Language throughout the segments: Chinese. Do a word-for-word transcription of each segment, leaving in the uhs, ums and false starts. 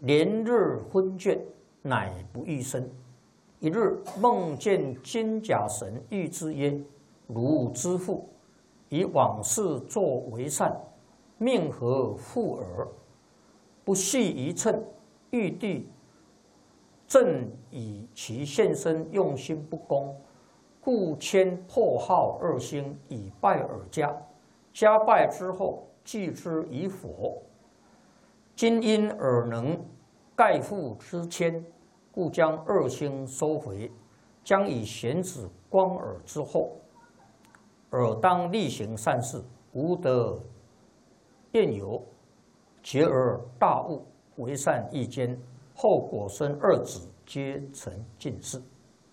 连日昏倦，乃不欲生。一日梦见金甲神谕之曰：“汝之父，以往事作为善，命何复尔？不系一称，玉帝正以其现身用心不公，故迁破号二星以拜尔家。家拜之后，祭之以佛。今因尔能盖覆之谦，故将二星收回，将以贤子光尔之后。尔当力行善事，无得辩由，结而大悟，为善益坚，后果生二子，皆成进士。”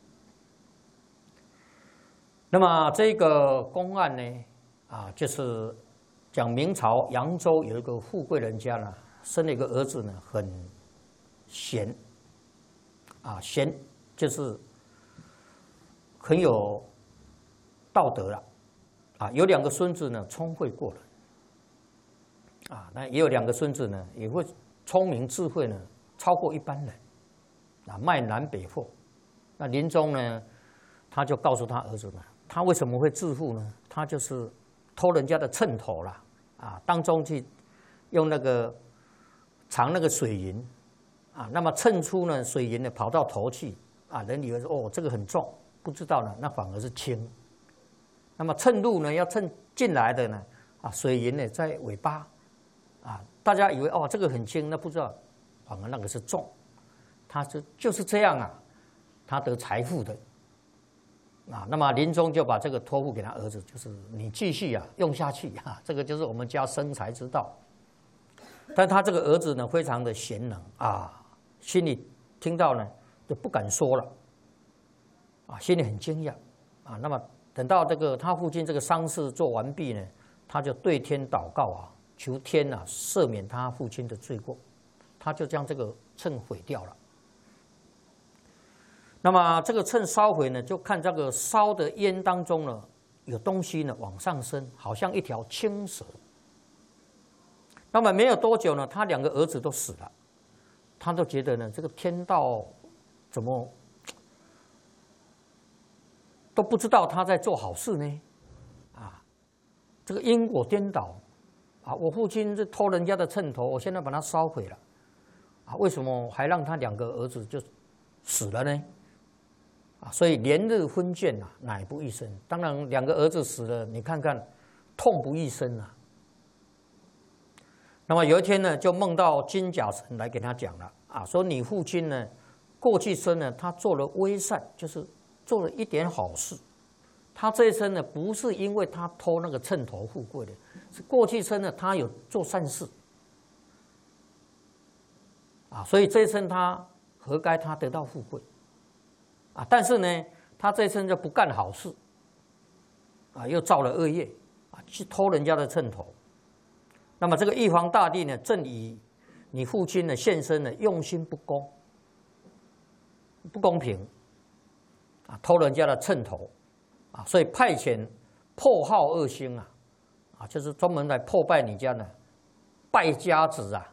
那么这个公案呢，啊，就是讲明朝扬州有一个富贵人家呢，生了一个儿子呢，很贤，啊，贤就是很有道德了，啊，有两个孙子呢，聪慧过人，啊，那也有两个孙子呢，也会聪明智慧呢，超过一般人，啊，卖南北货。那临终呢，他就告诉他儿子呢，他为什么会致富呢？他就是偷人家的秤砣啦，啊，当中去用那个藏那个水银，啊，那么称出呢水银呢跑到头去，啊，人以为说哦这个很重，不知道呢那反而是轻。那么称入呢要称进来的呢，啊，水银呢在尾巴，啊，大家以为哦这个很轻，那不知道反而那个是重。他是就是这样啊，他得财富的。啊，那么临终就把这个托付给他儿子，就是你继续啊用下去啊，这个就是我们家生财之道。但他这个儿子呢，非常的贤能啊，心里听到呢就不敢说了，啊，心里很惊讶啊。那么等到这个他父亲这个丧事做完毕呢，他就对天祷告啊，求天啊赦免他父亲的罪过，他就将这个秤毁掉了。那么这个秤烧毁呢，就看这个烧的烟当中呢，有东西呢往上升，好像一条青蛇。那么没有多久呢，他两个儿子都死了，他都觉得呢，这个天道怎么都不知道他在做好事呢？啊，这个因果颠倒啊！我父亲是偷人家的秤砣，我现在把它烧毁了，啊，为什么还让他两个儿子就死了呢？啊，所以连日昏倦啊，乃不欲生。当然，两个儿子死了，你看看，痛不欲生啊。那么有一天呢，就梦到金甲神来给他讲了啊，说你父亲呢，过去生呢，他做了微善，就是做了一点好事。他这一生呢，不是因为他偷那个秤砣富贵的，是过去生呢，他有做善事啊，所以这一生他活该他得到富贵。啊，但是呢，他这一生就不干好事，啊，又造了恶业，啊，去偷人家的秤砣。那么这个玉皇大帝呢，正以你父亲的现身呢，用心不公，不公平，啊，偷人家的秤砣，啊，所以派遣破号二星啊，啊，就是专门来破败你家呢，败家子啊，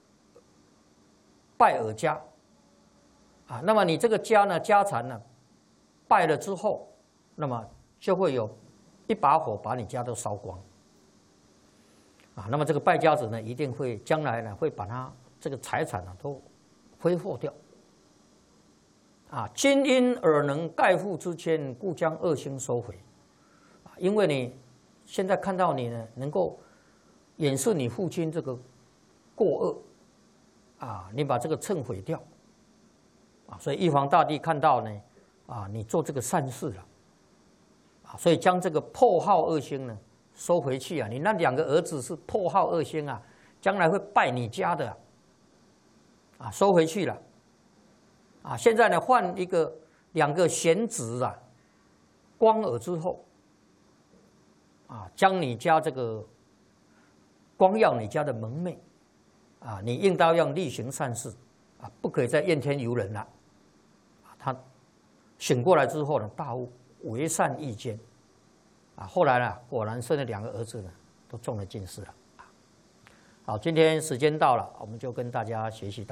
拜尔家。啊，那么你这个家呢，家产呢，败了之后，那么就会有一把火把你家都烧光。啊，那么这个败家子呢，一定会将来呢，会把他这个财产呢都挥霍掉。啊，今因尔能盖覆之谦，故将二星收回。啊，因为你现在看到你呢，能够掩饰你父亲这个过恶，啊，你把这个秤毁掉。啊，所以玉皇大帝看到呢，啊，你做这个善事了，啊，所以将这个破号二星呢收回去啊。你那两个儿子是破号二星啊，将来会败你家的，啊，收回去了，啊，现在呢换一个两个贤子啊，光尔之后，啊，将你家这个光耀你家的门楣，啊，你应当要力行善事。啊，不可以再怨天尤人了。他醒过来之后呢，大悟，为善益坚。啊，后来呢，果然生了两个儿子呢，都中了进士了。好，今天时间到了，我们就跟大家学习到。